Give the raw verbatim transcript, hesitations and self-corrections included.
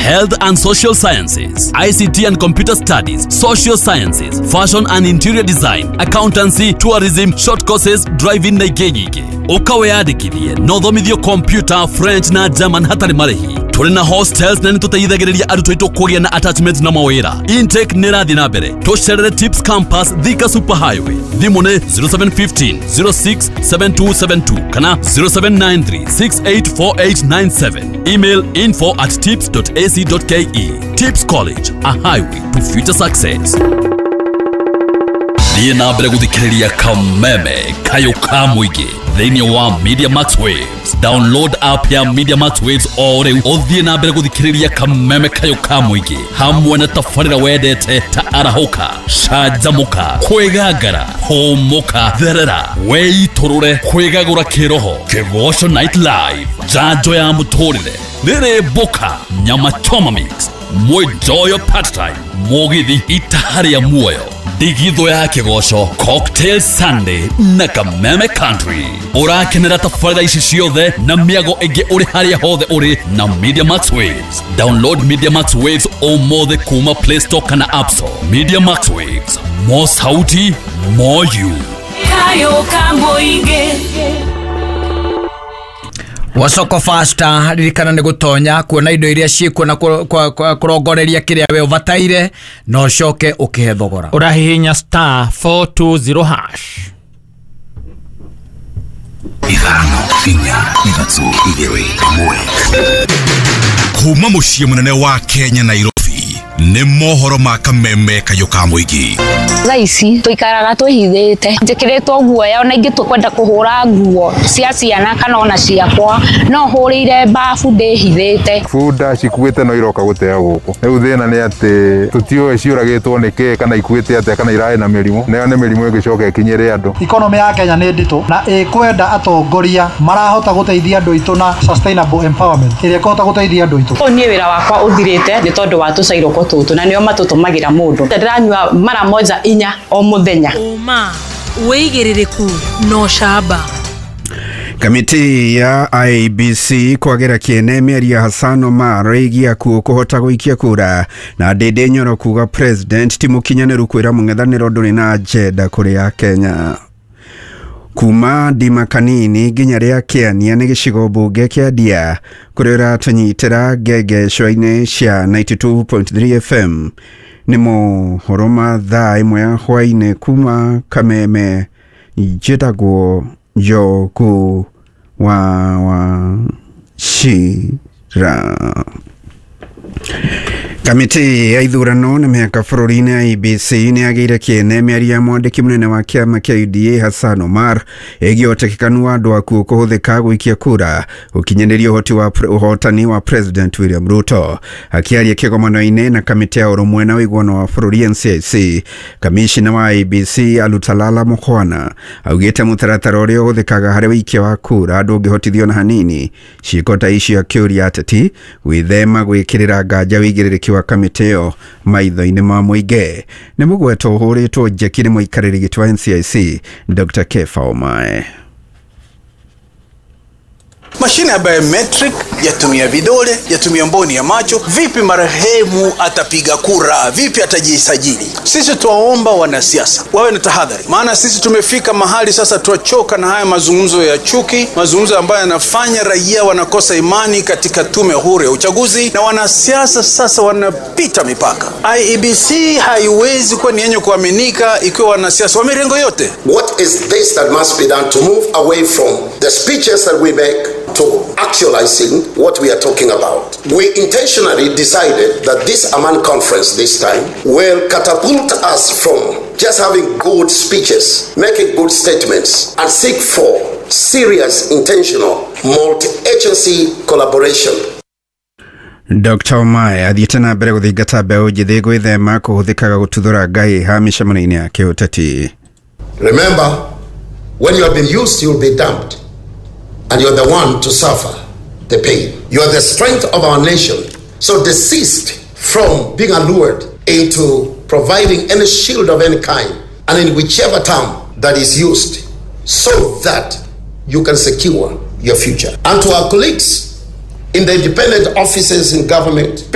Health and Social Sciences, I C T and Computer Studies, Social Sciences, Fashion and Interior Design, Accountancy, Tourism, Short Courses, Driving na igengige. Ukawe yadikithie no thomithio computer, French na German hatari marehi. Turi na hostels na nitutaithagiriria arutwo itu kugia na attachment na mawira. Intake nirathi na mbere. Tucerere Tips Campus Thika Super Highway. Thimu ni zero seven one five zero six seven two seven two kana zero seven nine three six eight four eight nine seven. Email info at tips dot a c dot k e. Tips College, a highway to future success. Thiĩ na mbere gũthikĩrĩria kameme kayo ka mũingĩ thĩinĩ wa Media Max Waves. Download app ya Media Max Waves o rĩu ũthiĩ na mbere gũthikĩrĩria kameme kayo ka mũingĩ hamwe na tabarĩra wendete ta arahũka, canjamũka, kwĩgangara, homoka, therera, weitũrũre, kwĩgagũra kĩroho, Kĩgoco Night Live, njanjo ya mũtũrĩre, rĩrĩ boka, nyama choma mix, Mwenjoyo Part-Time, Mũgithi itahari ya muoyo, Digitho ya Kĩgoco, Cocktail Sunday na Kameme Country. Ũrakenera tabarĩra ici ciothe na mĩago ĩngĩ ũrĩ harĩa hothe ũrĩ na Media Max Waves. Download Media Max Waves ũmũthĩ kuma Play Store kana App Store. Media Max Waves, more sauti, more you. Kayo kamboige. Wasoko faster ririkana ni gutonya kuona indo iria ciĩkuo na kurongoreria kiria we ubataire no coke ukihe thogora. Urahihinya star four two zero hash. Ithano inya ithatũ igĩrĩ ĩmwe. Kuma mũciĩ mũnene wa Kenya Nairobi nĩ mohoro ma kameme kayo ka mũingĩ. Thaici tuikaraga twihithite njikiritwo guoya ona ingi tukwenda kuhura nguo cia ciana kana ona ciakwa no hurire bafu ndihithite funda cikuite no iroka gutea guku riu thina ni ati tutioe ciuragitwo niki kana ikuite ati kana irae na mirimu nayo ni mirimu ingicoka ikinyire andu. Economy ya Kenya ni ndito na ikwenda atongoria marahota guteithia andu itu na sustainable empowerment iria kohota guteithia andu itu. Ni wira wakwa uthirite ni tondu wa tucairoko tutu na nio matutumagira mundu ndiranywa mara moja inya o muthenya. Uma weigiririku no shaba. Kamiti ya I B C kwagera kiene mĩario ya Hassan Omar ĩgiĩ kuo kũhota gũikia kura na Ndindi Nyoro kuga president ti mũkinyanĩru kwĩra mũng'ethanĩro ndũrĩ na agenda kũrĩ Kenya. Kuma Ndima Kanini nginya rĩa Kĩania nĩ gĩcigo mbunge kĩa Ndia kũrĩa ũratũnyitĩra ngengecũa-inĩ cia ninety-two point three F M nĩ mohoro ma thaa ĩmwe ya hwaĩ-inĩ kuma Kameme. Njĩtagwo Njogu wa wa Shira. Kamiti ya ithurano na mĩhaka bũrũri-inĩ ya I B C nĩ agĩire kĩene mĩario ya mwandĩki mũnene wa kĩama kĩa U D A Hassan Omar ĩgiĩ ũhotekekanu wa andũ akuo kũhũthĩka gũikia kura gũkinyanĩria ũhoti wa ũhotani wa President William Ruto. Akĩaria kĩgomano-inĩ na kamĩtĩ ya ũrũmwe na ũiguano wa bũrũri N C I C, kamishina wa I B C Alutalala Mũkwana augĩte mũtaratara ũrĩa ũhũthĩkaga harĩ ũikia wa kura ndũngĩhotithio na hanini ciĩko ta icio, akĩũria ateti gwĩthema gwĩkĩrĩra nganja wĩigĩrĩrĩki wa kamĩtĩ ĩyo maitho-inĩ ma mũingĩ. Nĩ mũgweto ũhũrĩtwo njeki nĩ mũikarĩri gĩtĩ wa N C I C Doctor Kefa Omae. Mashine ya biometric yatumia vidole, yatumia mboni ya macho. Vipi marehemu atapiga kura? Vipi atajisajili? Sisi tuwaomba wanasiasa wawe na tahadhari, maana sisi tumefika mahali sasa tuachoka na haya mazungumzo ya chuki, mazungumzo ambayo yanafanya raia wanakosa imani katika tume huru ya uchaguzi, na wanasiasa sasa wanapita mipaka. I E B C haiwezi kuwa ni yenye kuaminika ikiwa wanasiasa wa mirengo yote. What is this that must be done to move away from the speeches that we make to actualizing what we are talking about? We intentionally decided that this Amman conference this time will catapult us from just having good speeches, making good statements, and seek for serious, intentional, multi-agency collaboration. Doctor Omae athiĩte na mbere gũthingata mbeũ njĩthĩ gwĩthema kũhũthĩkaga gũtuthũra ngai ha mĩcemanio-inĩ ya kĩũteti. Remember, when you have been used, you will be dumped. And you're the one to suffer the pain. You are the strength of our nation. So desist from being allured into providing any shield of any kind, and in whichever term that is used, so that you can secure your future. And to our colleagues in the independent offices in government,